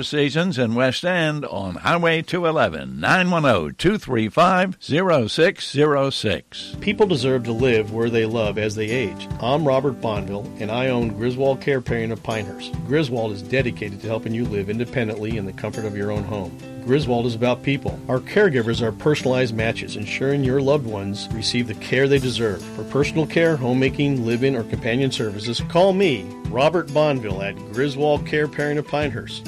Four Seasons in West End on Highway 211, 910-235-0606. People deserve to live where they love as they age. I'm Robert Bonville, and I own Griswold Care Paring of Pinehurst. Griswold is dedicated to helping you live independently in the comfort of your own home. Griswold is about people. Our caregivers are personalized matches, ensuring your loved ones receive the care they deserve. For personal care, homemaking, live-in, or companion services, call me, Robert Bonville, at Griswold Care Paring of Pinehurst,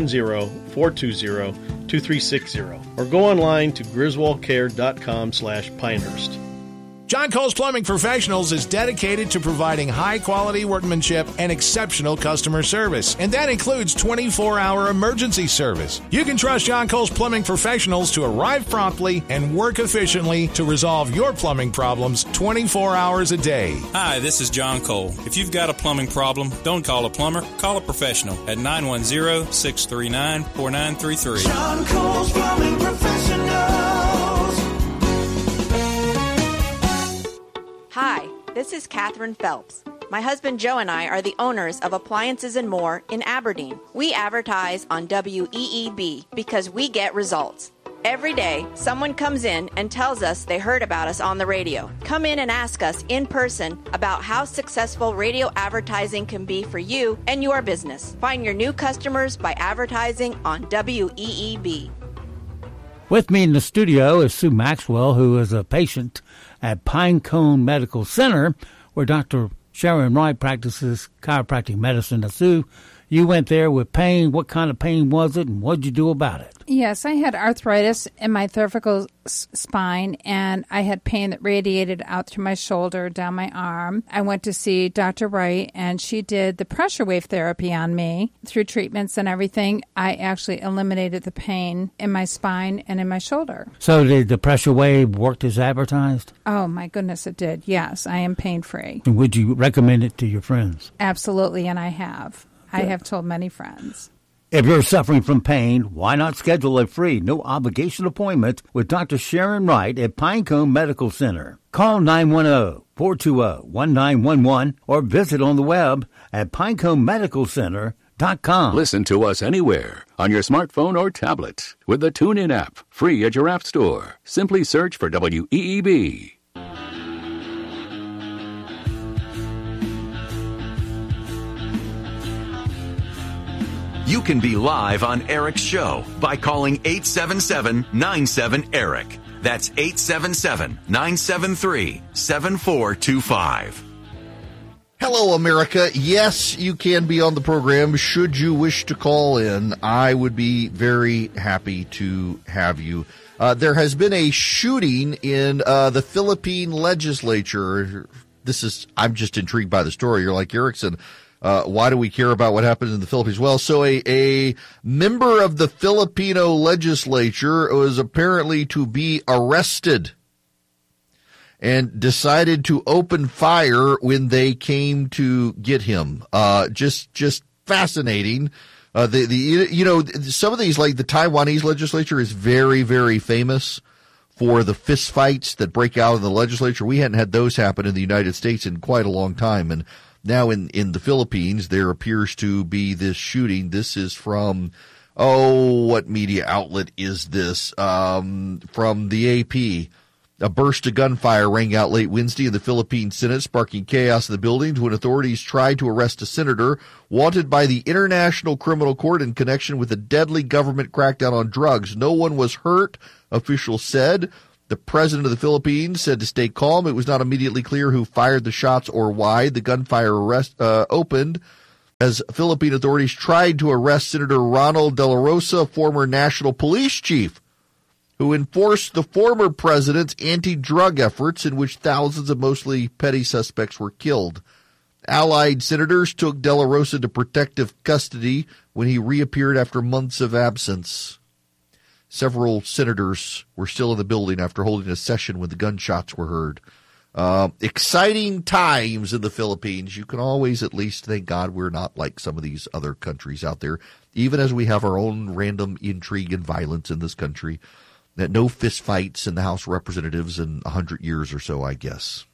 910-420-2360, or go online to griswoldcare.com/Pinehurst. John Cole's Plumbing Professionals is dedicated to providing high-quality workmanship and exceptional customer service, and that includes 24-hour emergency service. You can trust John Cole's Plumbing Professionals to arrive promptly and work efficiently to resolve your plumbing problems 24 hours a day. Hi, this is John Cole. If you've got a plumbing problem, don't call a plumber, call a professional at 910-639-4933. John Cole's Plumbing Professionals. Hi, this is Catherine Phelps. My husband Joe and I are the owners of Appliances and More in Aberdeen. We advertise on WEEB because we get results. Every day, someone comes in and tells us they heard about us on the radio. Come in and ask us in person about how successful radio advertising can be for you and your business. Find your new customers by advertising on WEEB. With me in the studio is Sue Maxwell, who is a patient at Pinecone Medical Center, where Dr. Sharon Wright practices chiropractic medicine. Now, Sue, you went there with pain. What kind of pain was it, and what did you do about it? Yes, I had arthritis in my cervical spine, and I had pain that radiated out through my shoulder, down my arm. I went to see Dr. Wright, and she did the pressure wave therapy on me. Through treatments and everything, I actually eliminated the pain in my spine and in my shoulder. So did the pressure wave work as advertised? Oh, my goodness, it did. Yes, I am pain-free. And would you recommend it to your friends? Absolutely, and I have. Good. I have told many friends. If you're suffering from pain, why not schedule a free, no-obligation appointment with Dr. Sharon Wright at Pinecone Medical Center? Call 910-420-1911 or visit on the web at pineconemedicalcenter.com. Listen to us anywhere on your smartphone or tablet with the TuneIn app, free at your app store. Simply search for WEEB. You can be live on Eric's show by calling 877-97-ERIC. That's 877-973-7425. Hello, America. Yes, you can be on the program. Should you wish to call in, I would be very happy to have you. There has been a shooting in the Philippine legislature. I'm just intrigued by the story. You're like, Erickson, why do we care about what happens in the Philippines? Well, so a member of the Filipino legislature was apparently to be arrested and decided to open fire when they came to get him. Just fascinating. Some of these, like the Taiwanese legislature is very, very famous for the fist fights that break out in the legislature. We hadn't had those happen in the United States in quite a long time. And now in the Philippines, there appears to be this shooting. This is from, what media outlet is this? From the AP. A burst of gunfire rang out late Wednesday in the Philippine Senate, sparking chaos in the buildings when authorities tried to arrest a senator wanted by the International Criminal Court in connection with a deadly government crackdown on drugs. No one was hurt, officials said. The president of the Philippines said to stay calm. It was not immediately clear who fired the shots or why. The gunfire opened as Philippine authorities tried to arrest Senator Ronald De La Rosa, former national police chief, who enforced the former president's anti-drug efforts in which thousands of mostly petty suspects were killed. Allied senators took De La Rosa to protective custody when he reappeared after months of absence. Several senators were still in the building after holding a session when the gunshots were heard. Exciting times in the Philippines. You can always at least thank God we're not like some of these other countries out there, even as we have our own random intrigue and violence in this country. That no fist fights in the House of Representatives in 100 years or so, I guess.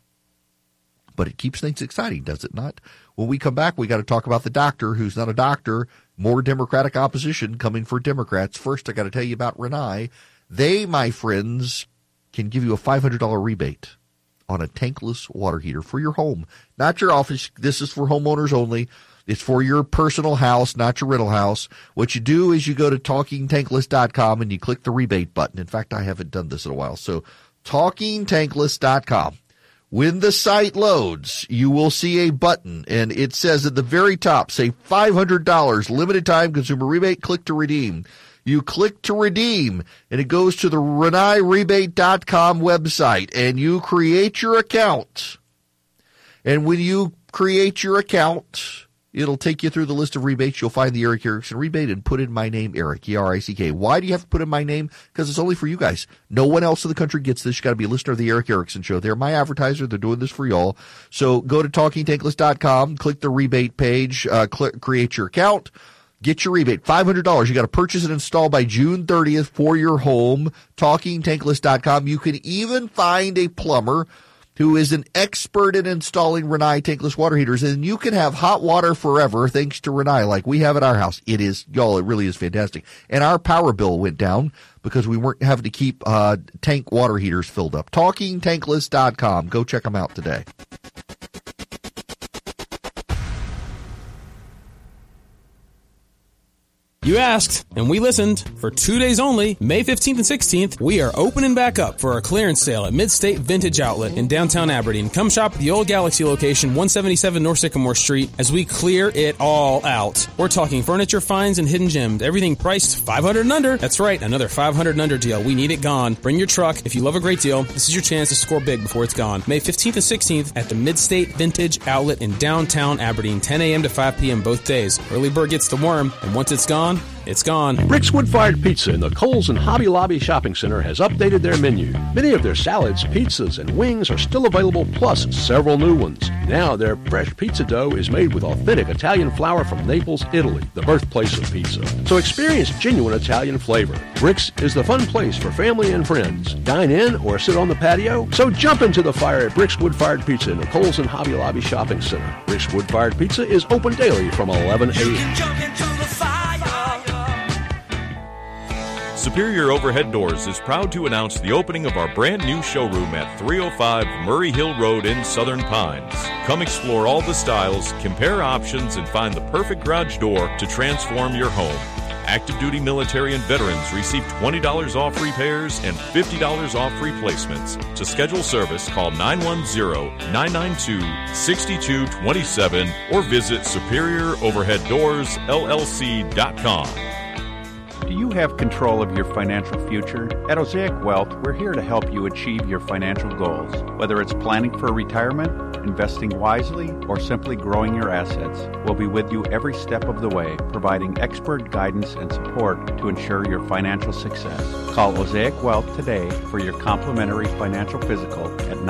But it keeps things exciting, does it not? When we come back, we got to talk about the doctor who's not a doctor, more Democratic opposition coming for Democrats. First, I got to tell you about Rinnai. They, my friends, can give you a $500 rebate on a tankless water heater for your home, not your office. This is for homeowners only. It's for your personal house, not your rental house. What you do is you go to TalkingTankless.com and you click the rebate button. In fact, I haven't done this in a while. So TalkingTankless.com. When the site loads, you will see a button, and it says at the very top, say $500, limited time consumer rebate, click to redeem. You click to redeem, and it goes to the RinnaiRebate.com website, and you create your account. And when you create your account, it'll take you through the list of rebates. You'll find the Eric Erickson rebate and put in my name, Eric, E-R-I-C-K. Why do you have to put in my name? Because it's only for you guys. No one else in the country gets this. You got to be a listener of the Eric Erickson Show. They're my advertiser. They're doing this for y'all. So go to TalkingTankless.com, click the rebate page, create your account. Get your rebate, $500. You got to purchase and install by June 30th for your home. TalkingTankless.com. You can even find a plumber who is an expert in installing Rinnai tankless water heaters, and you can have hot water forever thanks to Rinnai, like we have at our house. It really is fantastic. And our power bill went down because we weren't having to keep tank water heaters filled up. TalkingTankless.com. Go check them out today. You asked, and we listened. For 2 days only, May 15th and 16th, we are opening back up for our clearance sale at Mid-State Vintage Outlet in downtown Aberdeen. Come shop at the old Galaxy location, 177 North Sycamore Street, as we clear it all out. We're talking furniture finds and hidden gems, everything priced $500 and under. That's right, another $500 and under deal. We need it gone. Bring your truck. If you love a great deal, this is your chance to score big before it's gone. May 15th and 16th at the Mid-State Vintage Outlet in downtown Aberdeen, 10 a.m. to 5 p.m. both days. Early bird gets the worm, and once it's gone, it's gone. Rick's Wood-Fired Pizza in the Kohl's and Hobby Lobby Shopping Center has updated their menu. Many of their salads, pizzas, and wings are still available, plus several new ones. Now their fresh pizza dough is made with authentic Italian flour from Naples, Italy, the birthplace of pizza. So experience genuine Italian flavor. Rick's is the fun place for family and friends. Dine in or sit on the patio? So jump into the fire at Rick's Wood-Fired Pizza in the Kohl's and Hobby Lobby Shopping Center. Rick's Wood-Fired Pizza is open daily from 11 a.m. Superior Overhead Doors is proud to announce the opening of our brand new showroom at 305 Murray Hill Road in Southern Pines. Come explore all the styles, compare options, and find the perfect garage door to transform your home. Active duty military and veterans receive $20 off repairs and $50 off replacements. To schedule service, call 910-992-6227 or visit SuperiorOverheadDoorsLLC.com. Do you have control of your financial future? At Osaic Wealth, we're here to help you achieve your financial goals. Whether it's planning for retirement, investing wisely, or simply growing your assets, we'll be with you every step of the way, providing expert guidance and support to ensure your financial success. Call Osaic Wealth today for your complimentary financial physical at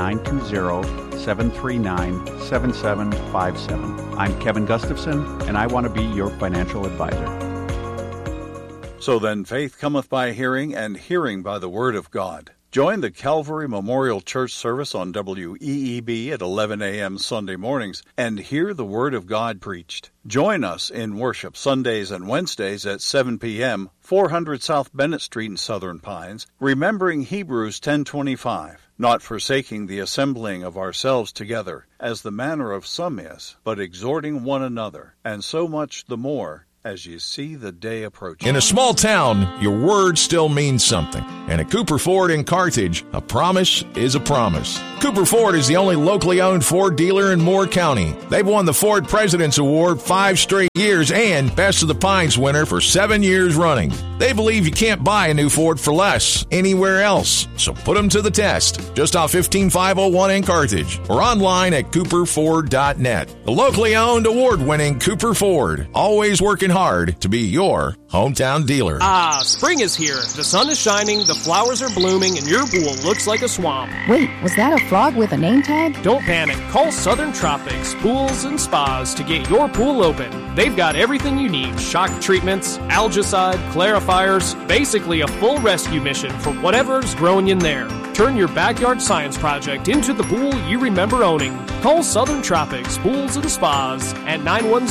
920-739-7757. I'm Kevin Gustafson, and I want to be your financial advisor. So then faith cometh by hearing, and hearing by the word of God. Join the Calvary Memorial Church service on WEEB at 11 a.m. Sunday mornings and hear the word of God preached. Join us in worship Sundays and Wednesdays at 7 p.m., 400 South Bennett Street in Southern Pines, remembering Hebrews 10:25, not forsaking the assembling of ourselves together, as the manner of some is, but exhorting one another, and so much the more as you see the day approaching. In a small town, your word still means something. And at Cooper Ford in Carthage, a promise is a promise. Cooper Ford is the only locally owned Ford dealer in Moore County. They've won the Ford President's Award 5 straight years and Best of the Pines winner for 7 years running. They believe you can't buy a new Ford for less anywhere else. So put them to the test. Just off 15501 in Carthage or online at cooperford.net. The locally owned, award-winning Cooper Ford. Always working hard to be your hometown dealer. Spring is here. The sun is shining, the flowers are blooming, and your pool looks like a swamp. Wait, was that a frog with a name tag? Don't panic. Call Southern Tropics Pools and Spas to get your pool open. They've got everything you need. Shock treatments, algicide, clarifiers, basically a full rescue mission for whatever's growing in there. Turn your backyard science project into the pool you remember owning. Call Southern Tropics Pools and Spas at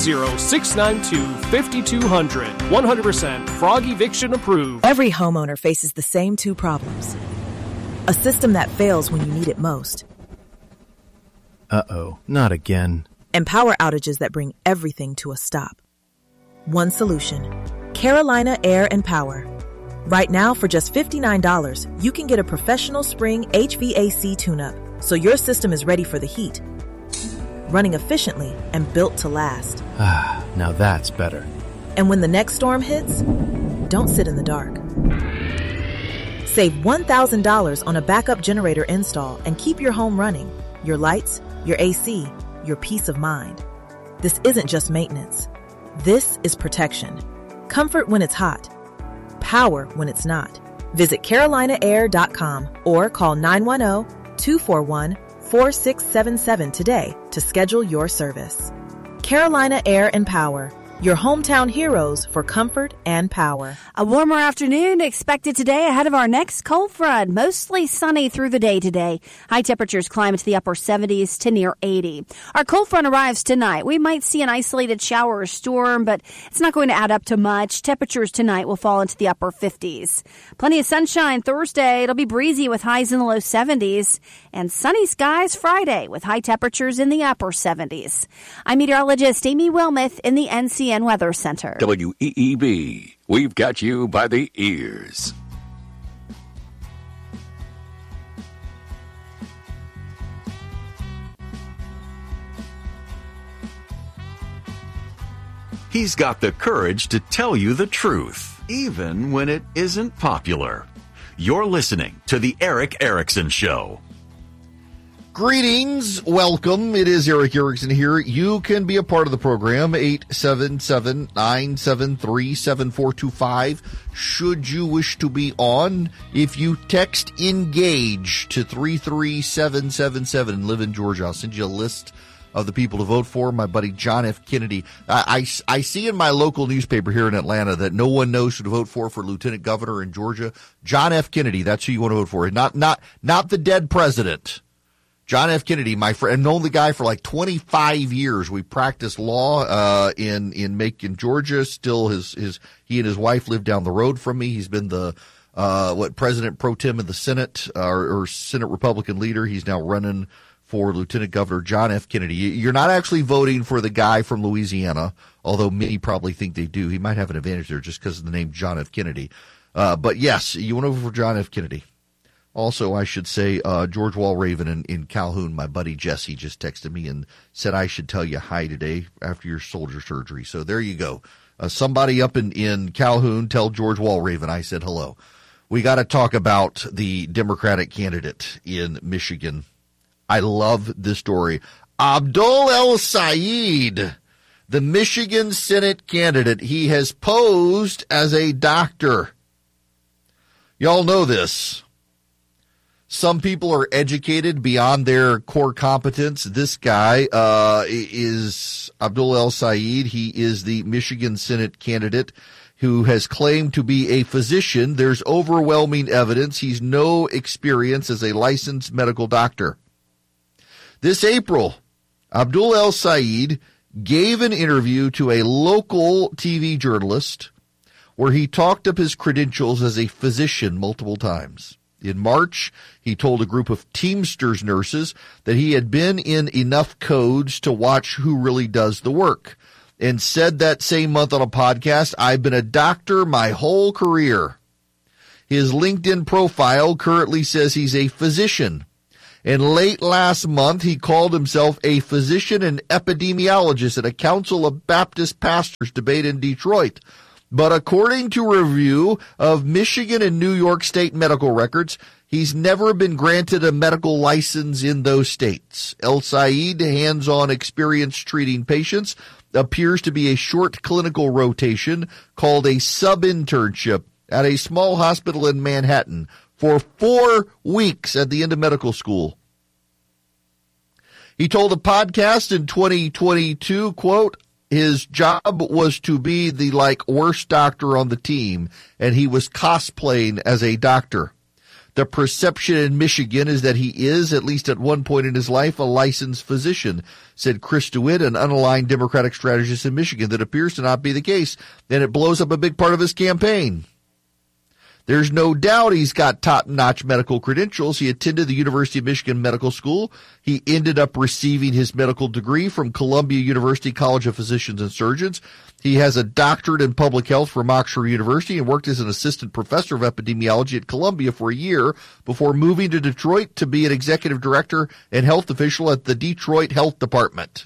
910-692-5200. 100% frog eviction approved. Every homeowner faces the same two problems. A system that fails when you need it most. Uh-oh, not again. And power outages that bring everything to a stop. One solution. Carolina Air and Power. Right now, for just $59, you can get a professional spring HVAC tune-up, so your system is ready for the heat, running efficiently and built to last. Ah, now that's better. And when the next storm hits, don't sit in the dark. Save $1,000 on a backup generator install and keep your home running, your lights, your AC, your peace of mind. This isn't just maintenance. This is protection. Comfort when it's hot. Power when it's not. Visit CarolinaAir.com or call 910-241-4677 today to schedule your service. Carolina Air and Power. Your hometown heroes for comfort and power. A warmer afternoon expected today ahead of our next cold front. Mostly sunny through the day today. High temperatures climb into the upper 70s to near 80. Our cold front arrives tonight. We might see an isolated shower or storm, but it's not going to add up to much. Temperatures tonight will fall into the upper 50s. Plenty of sunshine Thursday. It'll be breezy with highs in the low 70s. And sunny skies Friday with high temperatures in the upper 70s. I'm meteorologist Amy Wilmoth in the NCN Weather Center. WEEB. We've got you by the ears. He's got the courage to tell you the truth, even when it isn't popular. You're listening to The Eric Erickson Show. Greetings. Welcome. It is Eric Erickson here. You can be a part of the program, 877-973-7425. Should you wish to be on, if you text ENGAGE to 33777 and live in Georgia, I'll send you a list of the people to vote for. My buddy John F. Kennedy. I see in my local newspaper here in Atlanta that no one knows who to vote for lieutenant governor in Georgia. John F. Kennedy. That's who you want to vote for. Not the dead president. John F. Kennedy, my friend, known the guy for like 25 years. We practiced law in Macon, Georgia. Still, he and his wife live down the road from me. He's been the president pro tem of the Senate or Senate Republican leader. He's now running for Lieutenant Governor John F. Kennedy. You're not actually voting for the guy from Louisiana, although many probably think they do. He might have an advantage there just because of the name John F. Kennedy. But yes, you want to vote for John F. Kennedy. Also, I should say, George Walraven in Calhoun, my buddy Jesse, just texted me and said I should tell you hi today after your shoulder surgery. So there you go. Somebody up in Calhoun, tell George Walraven I said hello. We got to talk about the Democratic candidate in Michigan. I love this story. Abdul El-Sayed, the Michigan Senate candidate, he has posed as a doctor. Y'all know this. Some people are educated beyond their core competence. This guy is Abdul El-Sayed. He is the Michigan Senate candidate who has claimed to be a physician. There's overwhelming evidence he's no experience as a licensed medical doctor. This April, Abdul El-Sayed gave an interview to a local TV journalist where he talked up his credentials as a physician multiple times. In March, he told a group of Teamsters nurses that he had been in enough codes to watch who really does the work, and said that same month on a podcast, "I've been a doctor my whole career." His LinkedIn profile currently says he's a physician. And late last month, he called himself a physician and epidemiologist at a Council of Baptist Pastors debate in Detroit. But according to a review of Michigan and New York state medical records, he's never been granted a medical license in those states. El-Sayed, hands-on experience treating patients, appears to be a short clinical rotation called a sub-internship at a small hospital in Manhattan for 4 weeks at the end of medical school. He told a podcast in 2022, quote, his job was to be the worst doctor on the team, and he was cosplaying as a doctor. The perception in Michigan is that he is, at least at one point in his life, a licensed physician, said Chris DeWitt, an unaligned Democratic strategist in Michigan. That appears to not be the case, and it blows up a big part of his campaign. There's no doubt he's got top-notch medical credentials. He attended the University of Michigan Medical School. He ended up receiving his medical degree from Columbia University College of Physicians and Surgeons. He has a doctorate in public health from Oxford University and worked as an assistant professor of epidemiology at Columbia for a year before moving to Detroit to be an executive director and health official at the Detroit Health Department.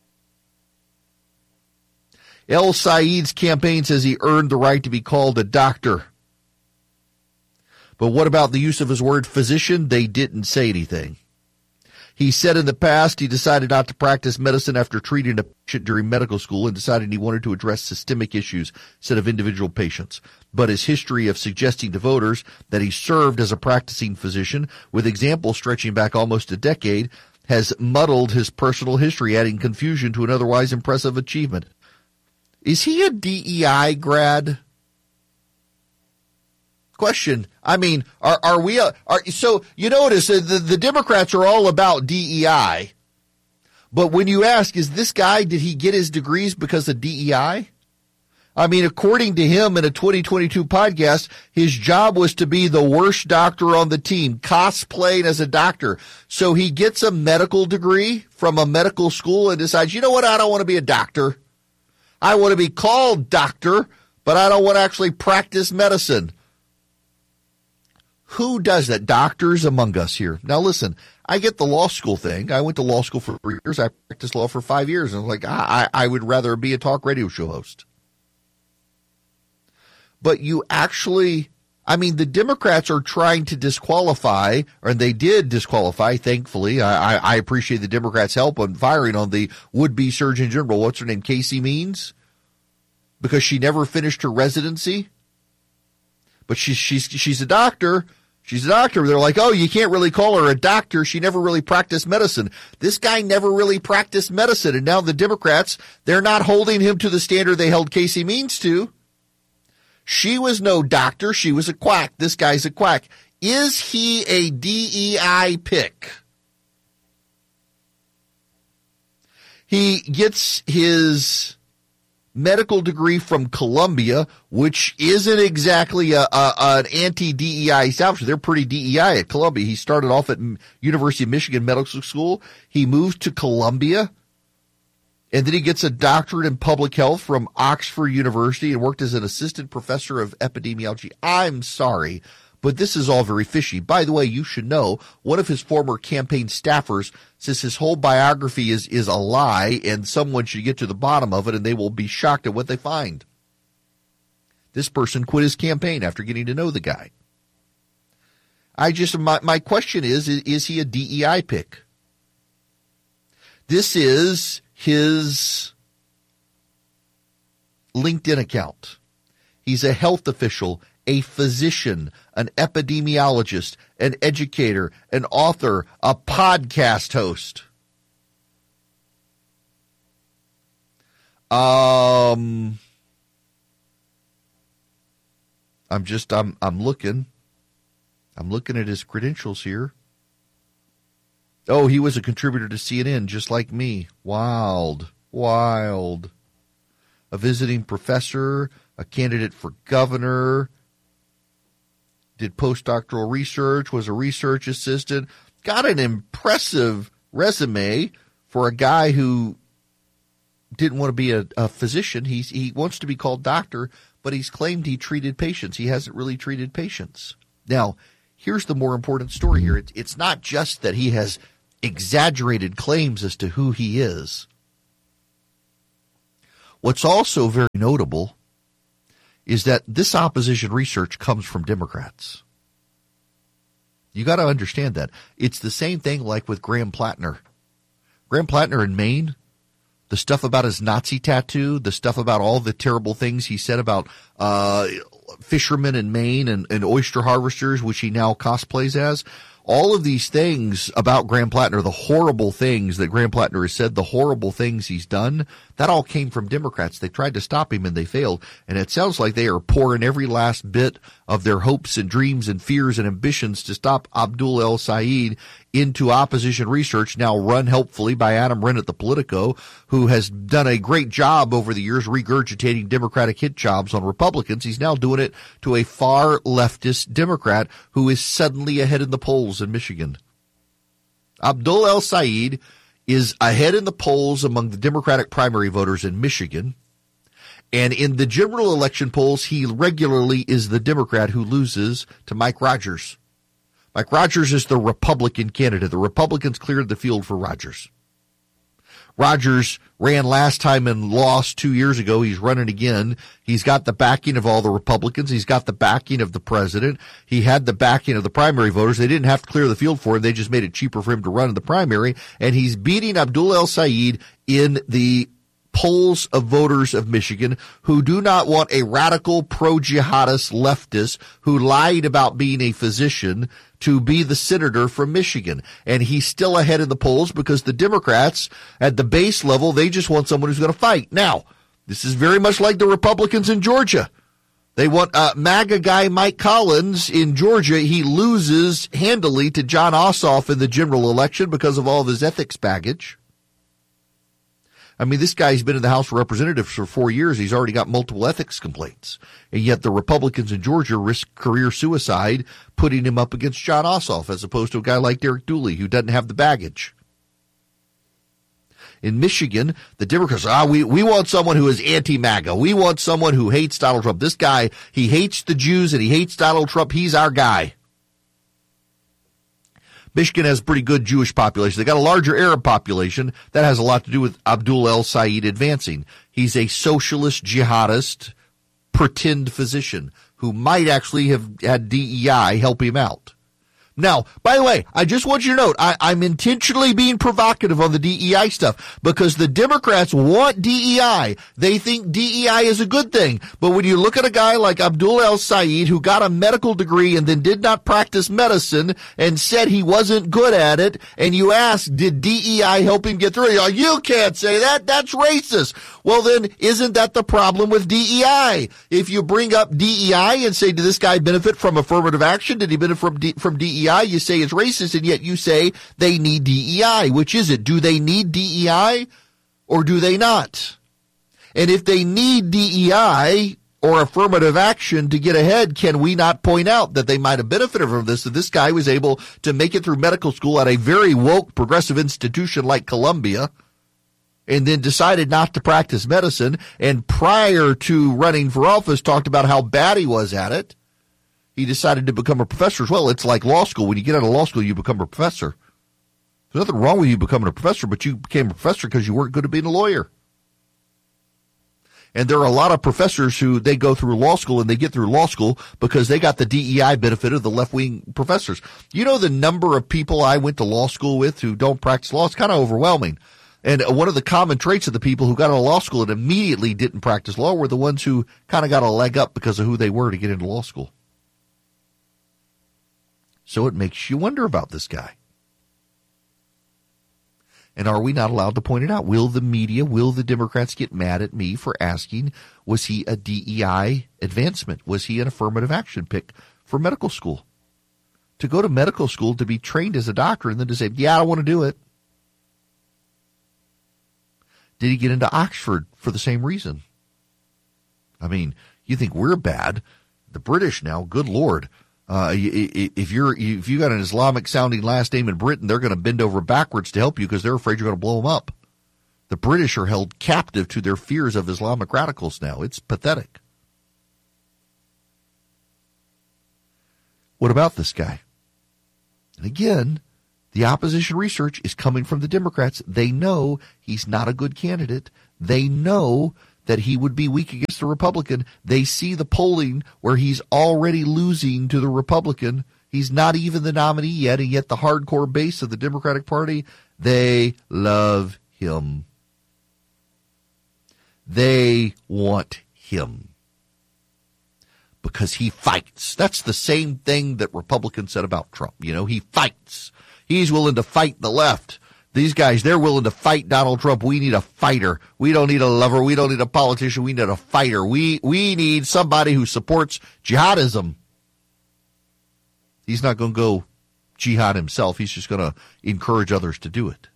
El Said's campaign says he earned the right to be called a doctor. But what about the use of his word physician? They didn't say anything. He said in the past he decided not to practice medicine after treating a patient during medical school and decided he wanted to address systemic issues instead of individual patients. But his history of suggesting to voters that he served as a practicing physician, with examples stretching back almost a decade, has muddled his personal history, adding confusion to an otherwise impressive achievement. Is he a DEI grad? Question. I mean, are we, so you notice the Democrats are all about DEI, but when you ask, is this guy, did he get his degrees because of DEI? I mean, according to him in a 2022 podcast, his job was to be the worst doctor on the team, cosplaying as a doctor. So he gets a medical degree from a medical school and decides, you know what, I don't want to be a doctor. I want to be called doctor, but I don't want to actually practice medicine. Who does that? Doctors among us here. Now, listen, I get the law school thing. I went to law school for 3 years. I practiced law for 5 years. And I was like, I would rather be a talk radio show host. But you actually, I mean, the Democrats are trying to disqualify, or they did disqualify, thankfully. I appreciate the Democrats' help on firing on the would-be Surgeon General. What's her name? Casey Means? Because she never finished her residency. But she's a doctor. She's a doctor. They're like, oh, you can't really call her a doctor. She never really practiced medicine. This guy never really practiced medicine. And now the Democrats, they're not holding him to the standard they held Casey Means to. She was no doctor. She was a quack. This guy's a quack. Is he a DEI pick? He gets his medical degree from Columbia, which isn't exactly an anti-DEI establishment. They're pretty DEI at Columbia. He started off at University of Michigan Medical School. He moved to Columbia, and then he gets a doctorate in public health from Oxford University and worked as an assistant professor of epidemiology. I'm sorry, but this is all very fishy. By the way, you should know one of his former campaign staffers says his whole biography is a lie and someone should get to the bottom of it and they will be shocked at what they find. This person quit his campaign after getting to know the guy. My question is he a DEI pick? This is his LinkedIn account. He's a health official, a physician, an epidemiologist, an educator, an author, a podcast host. I'm looking at his credentials here. Oh, he was a contributor to CNN, just like me. Wild. A visiting professor, a candidate for governor, did postdoctoral research, was a research assistant, got an impressive resume for a guy who didn't want to be a physician. He wants to be called doctor, but he's claimed he treated patients. He hasn't really treated patients. Now, here's the more important story here. It's not just that he has exaggerated claims as to who he is. What's also very notable is that this opposition research comes from Democrats. You got to understand that. It's the same thing like with Graham Plattner. Graham Plattner in Maine, the stuff about his Nazi tattoo, the stuff about all the terrible things he said about fishermen in Maine and oyster harvesters, which he now cosplays as, all of these things about Graham Plattner, the horrible things that Graham Plattner has said, the horrible things he's done, that all came from Democrats. They tried to stop him and they failed. And it sounds like they are pouring every last bit of their hopes and dreams and fears and ambitions to stop Abdul El-Sayed into opposition research, now run helpfully by Adam Wren at the Politico, who has done a great job over the years regurgitating Democratic hit jobs on Republicans. He's now doing it to a far leftist Democrat who is suddenly ahead in the polls in Michigan. Abdul El-Sayed is ahead in the polls among the Democratic primary voters in Michigan. And in the general election polls, he regularly is the Democrat who loses to Mike Rogers. Mike Rogers is the Republican candidate. The Republicans cleared the field for Rogers. Rogers ran last time and lost 2 years ago. He's running again. He's got the backing of all the Republicans. He's got the backing of the president. He had the backing of the primary voters. They didn't have to clear the field for him. They just made it cheaper for him to run in the primary. And he's beating Abdul El-Sayed in the polls of voters of Michigan who do not want a radical pro-jihadist leftist who lied about being a physician to be the senator from Michigan. And he's still ahead in the polls because the Democrats at the base level, they just want someone who's going to fight. Now, this is very much like the Republicans in Georgia. They want MAGA guy Mike Collins in Georgia. He loses handily to John Ossoff in the general election because of all of his ethics baggage. I mean, this guy's been in the House of Representatives for 4 years. He's already got multiple ethics complaints. And yet the Republicans in Georgia risk career suicide putting him up against John Ossoff as opposed to a guy like Derek Dooley who doesn't have the baggage. In Michigan, the Democrats, we want someone who is anti-MAGA. We want someone who hates Donald Trump. This guy, he hates the Jews and he hates Donald Trump. He's our guy. Michigan has a pretty good Jewish population. They got a larger Arab population. That has a lot to do with Abdul El-Sayed advancing. He's a socialist jihadist pretend physician who might actually have had DEI help him out. Now, by the way, I just want you to note, I'm intentionally being provocative on the DEI stuff because the Democrats want DEI. They think DEI is a good thing. But when you look at a guy like Abdul El-Sayed who got a medical degree and then did not practice medicine and said he wasn't good at it, and you ask, did DEI help him get through? You can't say that. That's racist. Well, then, isn't that the problem with DEI? If you bring up DEI and say, did this guy benefit from affirmative action? Did he benefit from DEI? You say it's racist, and yet you say they need DEI. Which is it? Do they need DEI or do they not? And if they need DEI or affirmative action to get ahead, can we not point out that they might have benefited from this, that this guy was able to make it through medical school at a very woke progressive institution like Columbia and then decided not to practice medicine, and prior to running for office talked about how bad he was at it. He decided to become a professor as well. It's like law school. When you get out of law school, you become a professor. There's nothing wrong with you becoming a professor, but you became a professor because you weren't good at being a lawyer. And there are a lot of professors who they go through law school and they get through law school because they got the DEI benefit of the left-wing professors. You know the number of people I went to law school with who don't practice law? It's kind of overwhelming. And one of the common traits of the people who got out of law school and immediately didn't practice law were the ones who kind of got a leg up because of who they were to get into law school. So it makes you wonder about this guy. And are we not allowed to point it out? Will the media, will the Democrats get mad at me for asking, was he a DEI advancement? Was he an affirmative action pick for medical school? To go to medical school to be trained as a doctor and then to say, yeah, I don't want to do it. Did he get into Oxford for the same reason? I mean, you think we're bad. The British now, good Lord. If you got an Islamic sounding last name in Britain, they're going to bend over backwards to help you because they're afraid you're going to blow them up. The British are held captive to their fears of Islamic radicals now. It's pathetic. What about this guy? And again, the opposition research is coming from the Democrats. They know he's not a good candidate. They know that he would be weak against the Republican. They see the polling where he's already losing to the Republican. He's not even the nominee yet, and yet the hardcore base of the Democratic Party, they love him. They want him. because he fights. That's the same thing that Republicans said about Trump. You know, he fights. He's willing to fight the left. These guys, they're willing to fight Donald Trump. We need a fighter. We don't need a lover. We don't need a politician. We need a fighter. We need somebody who supports jihadism. He's not going to go jihad himself. He's just going to encourage others to do it.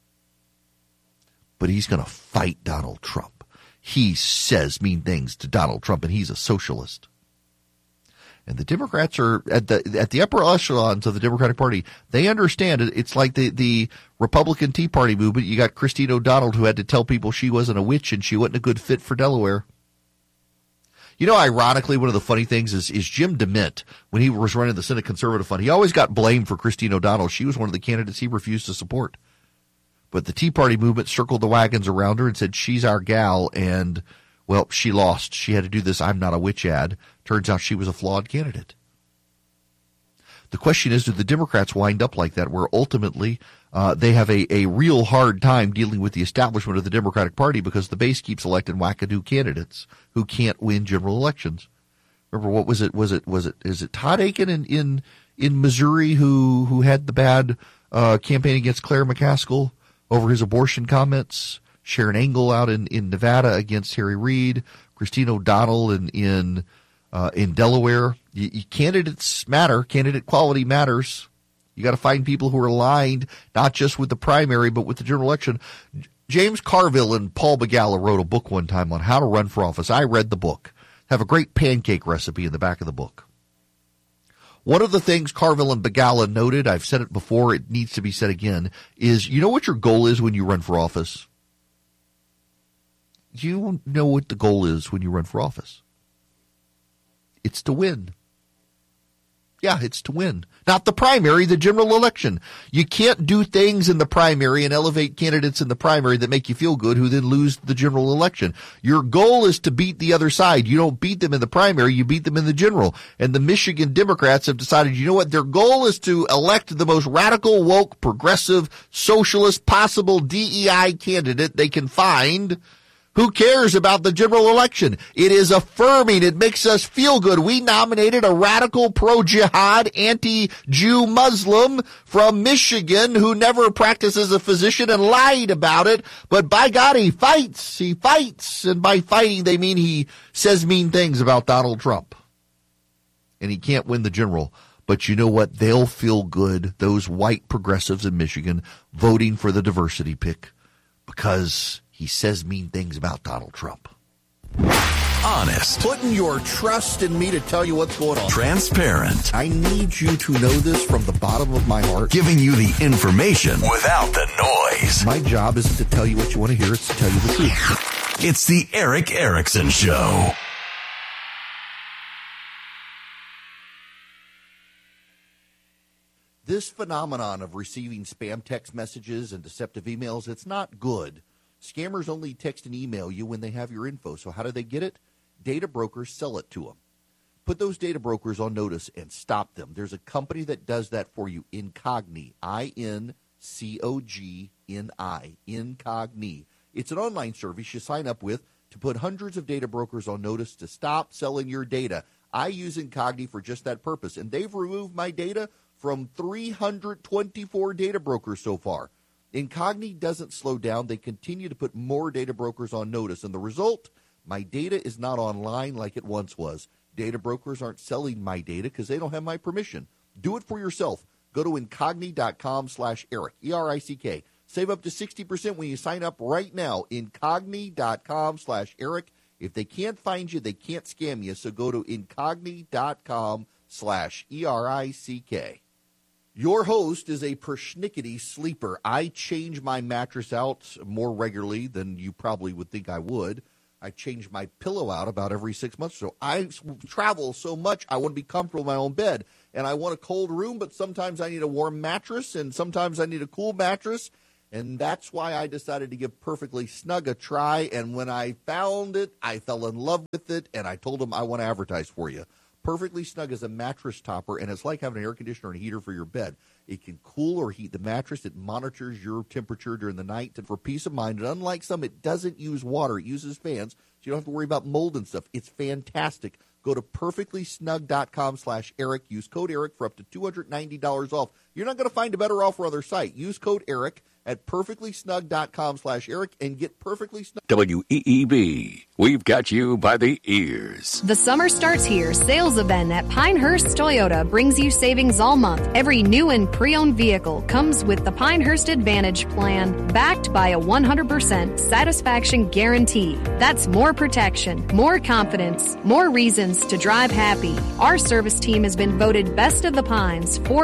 But he's going to fight Donald Trump. He says mean things to Donald Trump, and he's a socialist. And the Democrats are at the upper echelons of the Democratic Party. They understand it. It's like the Republican Tea Party movement. You got Christine O'Donnell, who had to tell people she wasn't a witch and she wasn't a good fit for Delaware. You know, ironically, one of the funny things is Jim DeMint, when he was running the Senate Conservative Fund, he always got blamed for Christine O'Donnell. She was one of the candidates he refused to support. But the Tea Party movement circled the wagons around her and said, she's our gal, and, well, she lost. She had to do this I'm not a witch ad. Turns out she was a flawed candidate. The question is, do the Democrats wind up like that, where ultimately they have a real hard time dealing with the establishment of the Democratic Party because the base keeps electing wackadoo candidates who can't win general elections? Remember, what was it? Is it Todd Aiken in Missouri who had the bad campaign against Claire McCaskill over his abortion comments? Sharon Engel out in Nevada against Harry Reid. Christine O'Donnell in Delaware. Candidates matter. Candidate quality matters. You got to find people who are aligned, not just with the primary, but with the general election. James Carville and Paul Begala wrote a book one time on how to run for office. I read the book. Have a great pancake recipe in the back of the book. One of the things Carville and Begala noted, I've said it before, it needs to be said again, is you know what your goal is when you run for office? You know what the goal is when you run for office. It's to win. Yeah, it's to win. Not the primary, the general election. You can't do things in the primary and elevate candidates in the primary that make you feel good who then lose the general election. Your goal is to beat the other side. You don't beat them in the primary, you beat them in the general. And the Michigan Democrats have decided, you know what, their goal is to elect the most radical, woke, progressive, socialist, possible DEI candidate they can find. Who cares about the general election? It is affirming. It makes us feel good. We nominated a radical pro-jihad, anti-Jew Muslim from Michigan who never practiced as a physician and lied about it. But by God, he fights. He fights. And by fighting, they mean he says mean things about Donald Trump. And he can't win the general. But you know what? They'll feel good, those white progressives in Michigan, voting for the diversity pick because he says mean things about Donald Trump. Honest. Putting your trust in me to tell you what's going on. Transparent. I need you to know this from the bottom of my heart. Giving you the information without the noise. My job isn't to tell you what you want to hear. It's to tell you the truth. It's the Eric Erickson Show. This phenomenon of receiving spam text messages and deceptive emails, it's not good. Scammers only text and email you when they have your info. So how do they get it? Data brokers sell it to them. Put those data brokers on notice and stop them. There's a company that does that for you, Incogni, Incogni, Incogni. It's an online service you sign up with to put hundreds of data brokers on notice to stop selling your data. I use Incogni for just that purpose, and they've removed my data from 324 data brokers so far. Incogni doesn't slow down. They continue to put more data brokers on notice. And the result, my data is not online like it once was. Data brokers aren't selling my data because they don't have my permission. Do it for yourself. Go to incogni.com/Eric, E-R-I-C-K. Save up to 60% when you sign up right now. Incogni.com/Eric. If they can't find you, they can't scam you. So go to incogni.com/ERICK. Your host is a persnickety sleeper. I change my mattress out more regularly than you probably would think I would. I change my pillow out about every 6 months or so. I travel so much, I want to be comfortable in my own bed. And I want a cold room, but sometimes I need a warm mattress, and sometimes I need a cool mattress. And that's why I decided to give Perfectly Snug a try. And when I found it, I fell in love with it, and I told them I want to advertise for you. Perfectly Snug is a mattress topper, and it's like having an air conditioner and a heater for your bed. It can cool or heat the mattress. It monitors your temperature during the night. And for peace of mind, and unlike some, it doesn't use water. It uses fans, so you don't have to worry about mold and stuff. It's fantastic. Go to perfectlysnug.com/Eric. Use code Eric for up to $290 off. You're not going to find a better offer on their site. Use code Eric at perfectlysnug.com/Eric and get Perfectly Snug. WEEB. We've got you by the ears. The summer starts here. Sales event at Pinehurst Toyota brings you savings all month. Every new and pre-owned vehicle comes with the Pinehurst Advantage Plan, backed by a 100% satisfaction guarantee. That's more protection, more confidence, more reasons to drive happy. Our service team has been voted Best of the Pines 4